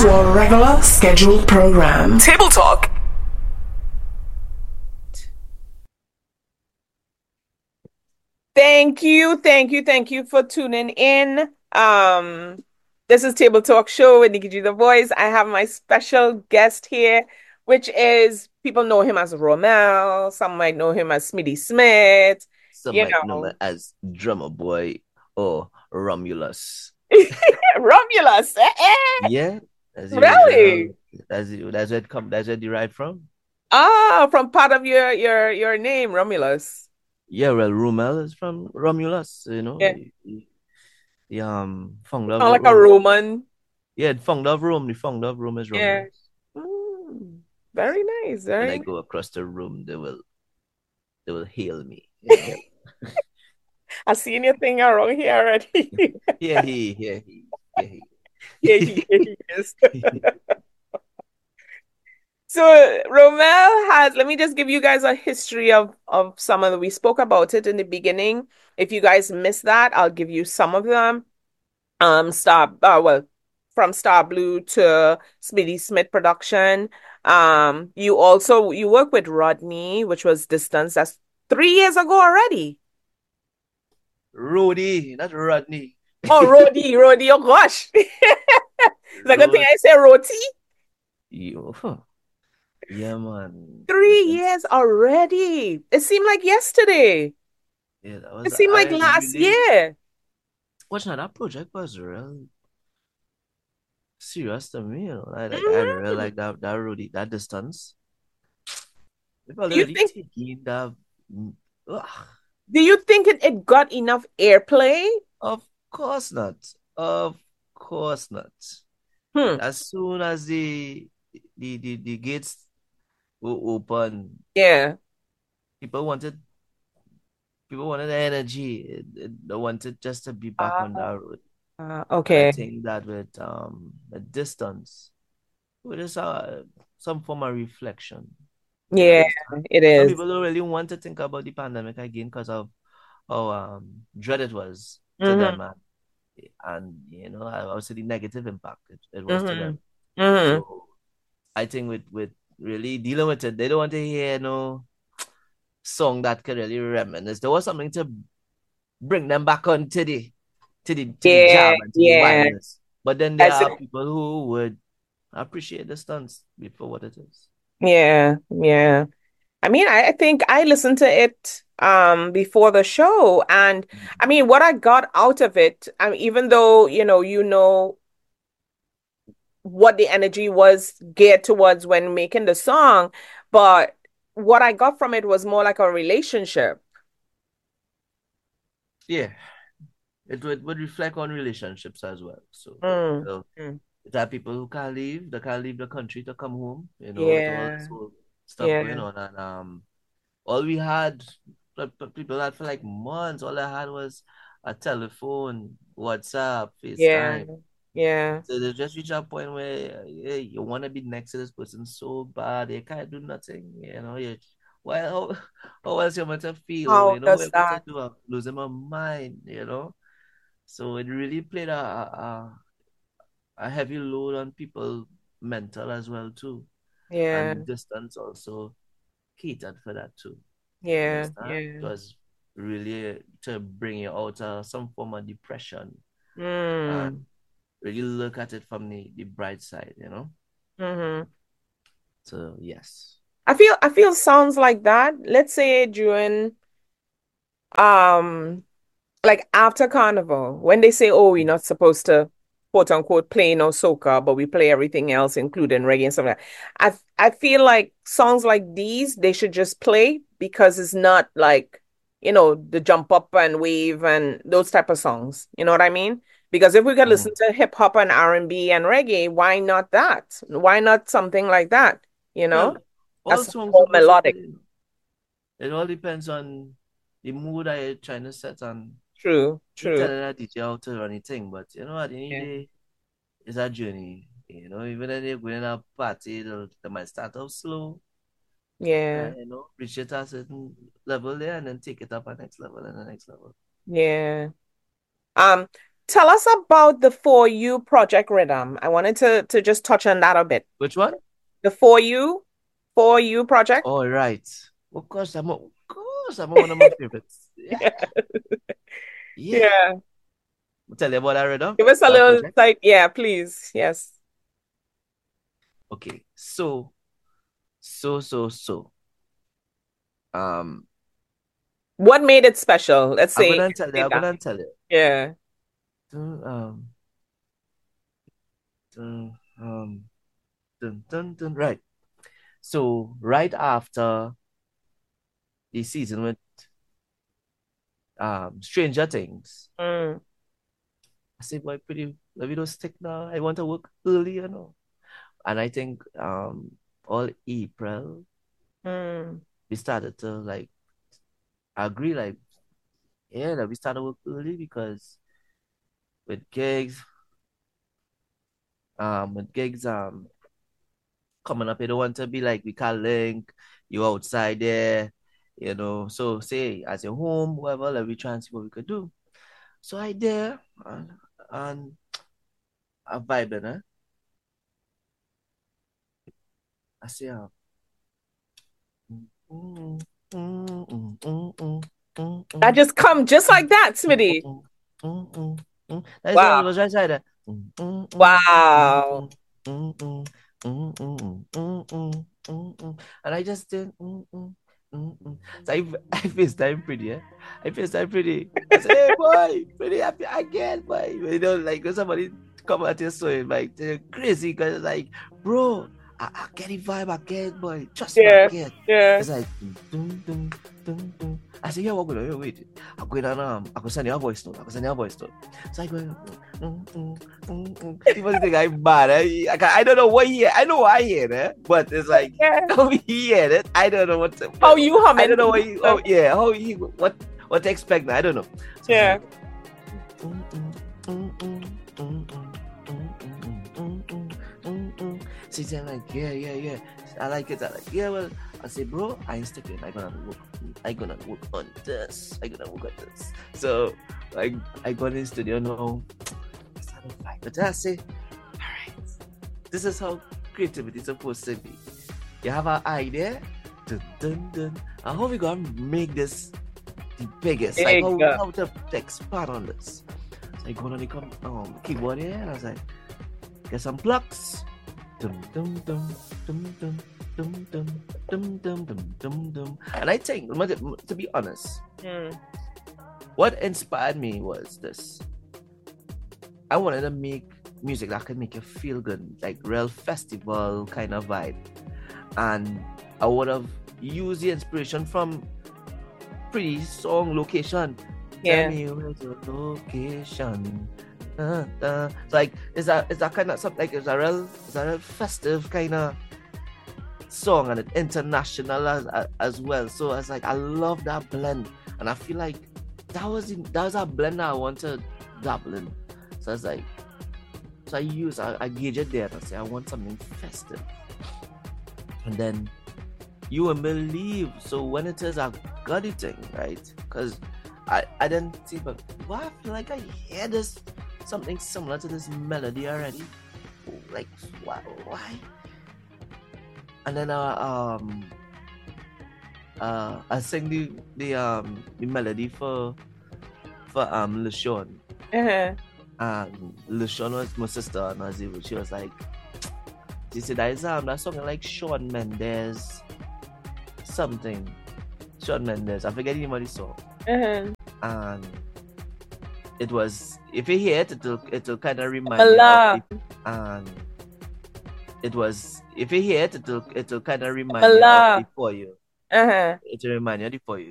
to our regular scheduled program. Table Talk. Thank you for tuning in. This is Table Talk Show with Nikki G the Voice. I have my special guest here, which is people know him as Romel. Some might know him as Smitty Smith. Some You might know know, him as Drummer Boy or Romulus. Romulus. Yeah, as Really? usual. That's where it come. That's where it derived from. Ah, from part of your name, Romulus. Yeah, well, Romel is from Romulus. You know, Yeah, the founder of sound like a Rome. Roman. Yeah, the founder of Rome. The founder of Rome is Yeah. Romulus. Mm, very nice, When very I nice. go across the room, they will hail me. You know. I seen your thing around here already. Yeah, he is. he. So Romel has, let me just give you guys a history of some of the, we spoke about it in the beginning. If you guys missed that, I'll give you some of them. Well, from Star Blue to Smitty Smith production. You work with Rodney, which was Distance. That's 3 years ago already. Roddy, not Rodney. Oh, Rody, oh gosh. It's a good thing Rod, I say Roti. huh. Yeah, man. 3 years already. It seemed like yesterday. Yeah, that It was seemed like I last really year. watching that project was real serious to me, you know. I really Mhm. like that road, that distance. If I Do you already think taking that, mm, ugh, do you think it got enough airplay? of course not. Of course not. Hmm. As soon as the gates were open, Yeah. people wanted people wanted energy. They wanted just to be back on Ah, that road. And I okay. think that with a distance, with just some form of reflection. You Yeah, understand? it Some is. people don't really want to think about the pandemic again because of how dread it was to Mm-hmm. them, and you know, also the negative impact it was to Mm-hmm. them. Mm-hmm. So I think with really dealing with it, they don't want to hear no song that could really reminisce. There was something to bring them back on to the Yeah, jam and to the yeah. wildness. But then there That's are it. people who would appreciate the stunts for what it is. Yeah, yeah. I mean, I think I listened to it before the show, and I mean what I got out of it, even though you know what the energy was geared towards when making the song, but what I got from it was more like a relationship. Yeah, it would reflect on relationships as well. So, Mm, so mm. there are people who can't leave, they can't leave the country to come home, you know, with all this Yeah, whole stuff going yeah, on. And all we had, people had for like months, all I had was a telephone, WhatsApp, yeah, FaceTime. yeah. So they just reach a point where yeah, you want to be next to this person so bad, you can't do nothing, you know. Well, how else you meant to feel, How you know, what does you meant to that? do, I'm losing my mind, you know. So it really played a heavy load on people mental as well too. Yeah, And distance also catered for that too. You yeah, understand? It yeah. was really to bring you out of some form of depression and Mm, really look at it from the bright side, you know? mm-hmm. So yes. I feel sounds like that. Let's say during um like after carnival, when they say, oh, we're not supposed to quote unquote play no soca, but we play everything else, including reggae and stuff like that. I feel like songs like these, they should just play because it's not like, the jump up and wave and those type of songs. You know what I mean? Because if we could listen Mhm. to hip hop and R&B and reggae, why not that? Why not something like that? You know? Well, all That's songs more will go for melodic. play. It all depends on the mood I trying to set and True, you true. telling that DJ how to run anything. But you know, at the end of Yeah. the day, it's a journey. You know, even when you're going to a party, they might start off slow, Yeah. you know, reach it at a certain level there and then take it up a next level and the next level. Yeah. Um, tell us about the For You Project Rhythm. I wanted to just touch on that a bit. Which one? The For You Project. All right. Of course, I'm one of my favorites. Yeah. Yeah. Tell you about that rhythm. Give us a That little project? like, yeah, please. Yes. Okay. So. Um, What made it special? Let's I'm say gonna tell you. say I'm that. gonna tell you. Yeah. Dun, dun, dun, dun, dun. Right. So right after the season with Stranger Things, Mm. I said, boy, pretty, let me don't stick now. I want to work early, you know. And I think all April Mm. we started to like agree, like, yeah, that we started work early because with gigs, with gigs coming up, you don't want to be like we can't link, you outside there, you know. So say as your home, whatever, like we try and see what we could do. So I there and I vibing, eh? I say, That just come just like that, Smitty. That's all it Wow. was right side there. Wow. And I just did. So I FaceTime pretty, yeah. I FaceTime pretty. I say, hey boy, pretty happy again, boy. You know, like when somebody come at your story, like they're crazy because like, bro, I get the vibe again, boy. Trust me Yeah. again. Yeah. It's like dum, dum, dum, dum. I say, yeah, what going on? Wait. I'm going on I can send you a voice note. So I go people think I'm bad. I don't know what he I know I hear it, but it's like Yeah. how he heard it. I don't know what to, How you humming? I don't know what he, how he what to expect now. I don't know. So Yeah. She's saying like, yeah. I like it. Yeah, well, I say, bro, I ain't sticking. I gonna work on this. So I got in the studio now. But I say, all right, this is how creativity is supposed to be. You have an idea, dun, dun, dun, and how we gonna make this the biggest? Like how to expand on this? So I go on the keyboard here, and I was like, get some plucks. Dum dum dum dum dum dum dum dum dum dum dum dum. And I think, to be honest, what inspired me was this. I wanted to make music that could make you feel good, like real festival kind of vibe. And I would have used the inspiration from pretty song Location. Yeah. Tell me where's your location. It's like it's that kind of something, like it's a real festive kind of song, and it's international as well. So it's like I love that blend, and I feel like that was a blend that I want to dabble in. So it's like, so I gauge it there and I say I want something festive, and then you won't believe. So when it is a gutty thing, right? Because I didn't see, but why I feel like I hear this something similar to this melody already. Like why? And then I sing the melody for LaShawn. LaShawn was my sister, and she was like, she said that's something like Shawn Mendes something. Shawn Mendes, I forget the name of the song. And it was, if you hear it, it'll kind of remind you of it. And it was, if you hear it, it'll kind of remind you of it for you. It'll remind you of it for you.